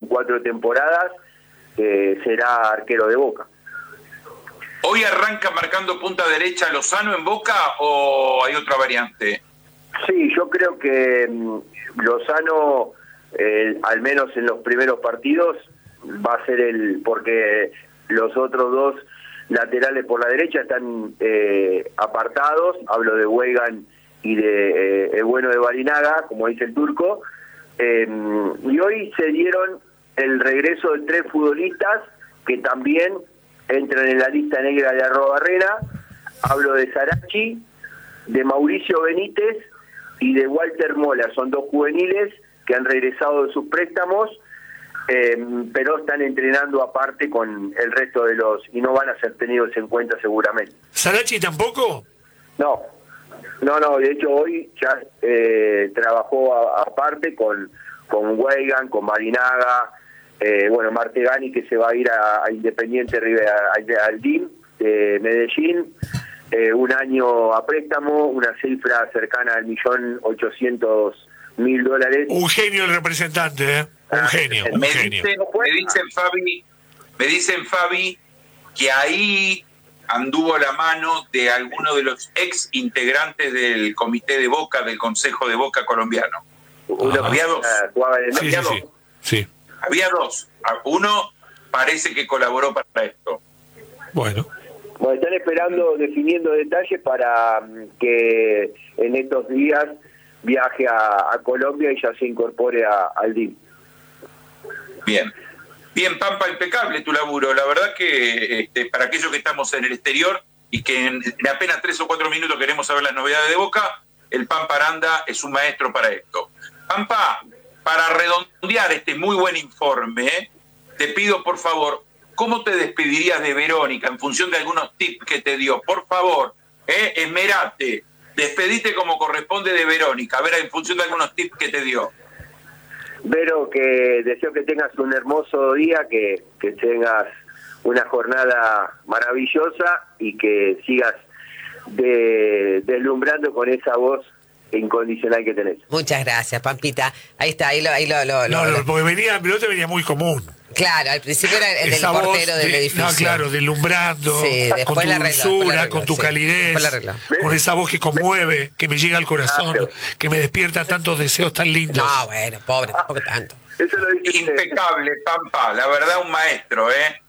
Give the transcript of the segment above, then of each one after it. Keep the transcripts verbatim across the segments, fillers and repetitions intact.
cuatro temporadas, eh, será arquero de Boca. ¿Hoy arranca marcando punta derecha Lozano en Boca o hay otra variante? Sí, yo creo que um, Lozano, eh, al menos en los primeros partidos, va a ser el... porque los otros dos laterales por la derecha están eh, apartados, hablo de Weigand y de eh, el bueno de Barinaga, como dice el turco, eh, y hoy se dieron el regreso de tres futbolistas que también entran en la lista negra de Arrobarrena. Hablo de Sarachi, de Mauricio Benítez y de Walter Mola. Son dos juveniles que han regresado de sus préstamos, eh, pero están entrenando aparte con el resto de los, y no van a ser tenidos en cuenta seguramente. ¿Sarachi tampoco? No, no, no, de hecho hoy ya eh, trabajó a, aparte con, con Weigand, con Barinaga, Eh, bueno, Martegani, que se va a ir a, a Independiente River, al D I M de Medellín, eh, un año a préstamo, una cifra cercana al millón ochocientos mil dólares. Un genio el representante, ¿eh? Un Ah, genio, un me genio. Dicen, me dicen, Fabi, me dicen, Fabi, que ahí anduvo la mano de alguno de los ex integrantes del comité de Boca, del Consejo de Boca colombiano. Uno, había dos. Uh, Sí, sí, sí, sí. Había dos. Uno parece que colaboró para esto. Bueno. Bueno, están esperando, definiendo detalles para um, que en estos días viaje a, a Colombia y ya se incorpore a, al D I M. Bien. Bien, Pampa, impecable tu laburo. La verdad que este, para aquellos que estamos en el exterior y que en, en apenas tres o cuatro minutos queremos saber las novedades de Boca, el Pampa Aranda es un maestro para esto. Pampa, para redondear este muy buen informe, ¿eh? Te pido, por favor, ¿cómo te despedirías de Verónica en función de algunos tips que te dio? Por favor, ¿eh? Esmerate, despedite como corresponde de Verónica, a ver, en función de algunos tips que te dio. Vero, que deseo que tengas un hermoso día, que, que tengas una jornada maravillosa y que sigas de, deslumbrando con esa voz incondicional que tenés. Muchas gracias, Pampita. Ahí está, ahí lo... Ahí lo, lo, No, lo, no, porque venía, pero te venía muy común. Claro, al principio era el Esa del voz portero del de- edificio. No, claro, deslumbrando, Sí, después con tu la arregló, después la dulzura, arregló, con tu sí. calidez, Después la arregló. con esa voz que conmueve, que me llega al corazón, Claro. que me despierta tantos deseos tan lindos. No, bueno, pobre, tampoco tanto. Eso lo dice usted. Impecable, Pampa, la verdad un maestro, ¿eh?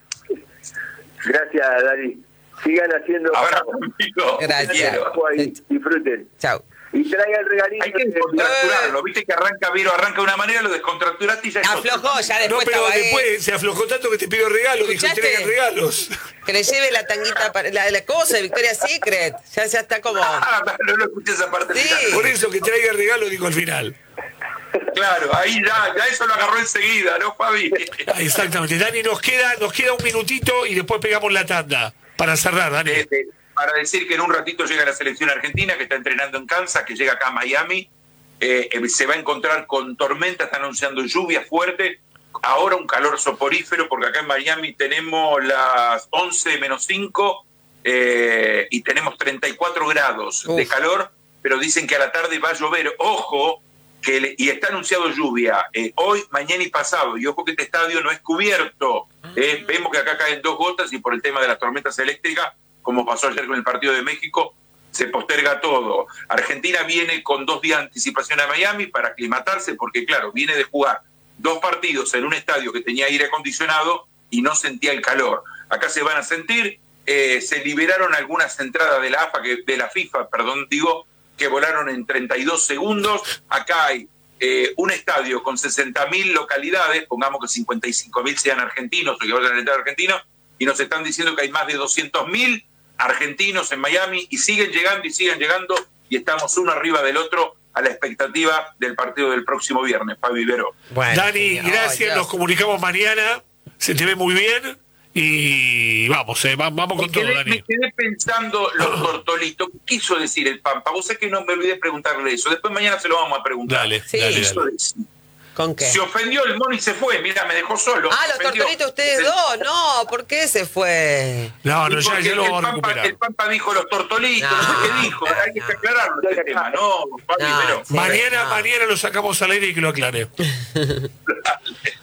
Gracias, Dari. Sigan haciendo Abrazo, amigo. Gracias. Te quiero. trabajo ahí. Disfruten. Chau. Y traiga el regalito. Hay que de- descontracturarlo, viste que arranca Vero, arranca de una manera, lo descontracturaste y ya es otro. Aflojó, ya No, después pero estaba ahí. después se aflojó tanto que te pido regalos, dijo, ¿Escuchaste? entregan regalos. Que le lleve la tanguita, para, la, la cosa de Victoria's Secret. Ya, ya está como... Ah, no lo escuché esa parte Sí. final. Por eso que traiga regalos, dijo al final. Claro, ahí ya, ya eso lo agarró enseguida, ¿no, Fabi? Ah, exactamente. Dani, nos queda, nos queda un minutito y después pegamos la tanda. Para cerrar, Dani. Eh, eh, para decir que en un ratito llega la selección argentina, que está entrenando en Kansas, que llega acá a Miami, eh, eh, se va a encontrar con tormenta, está anunciando lluvia fuerte, ahora un calor soporífero, porque acá en Miami tenemos las once menos cinco eh, y tenemos treinta y cuatro grados Uf. de calor, pero dicen que a la tarde va a llover, ojo, que le- y está anunciado lluvia eh, hoy, mañana y pasado, y ojo que este estadio no es cubierto, eh, vemos que acá caen dos gotas y por el tema de las tormentas eléctricas, como pasó ayer con el partido de México, se posterga todo. Argentina viene con dos días de anticipación a Miami para aclimatarse, porque claro, viene de jugar dos partidos en un estadio que tenía aire acondicionado y no sentía el calor. Acá se van a sentir, eh, se liberaron algunas entradas de la A F A, que, de la FIFA, perdón, digo, que volaron en treinta y dos segundos. Acá hay eh, un estadio con sesenta mil localidades, pongamos que cincuenta y cinco mil sean argentinos o que vayan a entrar argentinos, y nos están diciendo que hay más de doscientos mil argentinos en Miami y siguen llegando y siguen llegando y estamos uno arriba del otro a la expectativa del partido del próximo viernes, Fabi Vero. Bueno, Dani, sí, gracias, oh, Dios. nos comunicamos mañana, se te ve muy bien y vamos, eh, va- vamos Me con todo, quedé, Dani. me quedé pensando los tortolitos. ¿Qué quiso decir el Pampa? Vos sabés que no me olvidé preguntarle eso. Después mañana se lo vamos a preguntar. Dale, Sí. ¿Qué dale, quiso dale. decir? ¿Con qué? Se ofendió el mono y se fue. Mira, me dejó solo. Ah, Se los ofendió. tortolitos ustedes Se- dos. No, ¿por qué se fue? No, Y no, ya, porque ya lo el vamos a Pampa, recuperar. el Pampa dijo los tortolitos, no, sé No, qué dijo. Hay que no. aclararlo este tema, ¿no, Fabi No, Vero? sí. Mañana, no. mañana lo sacamos al aire y que lo aclare. Dale.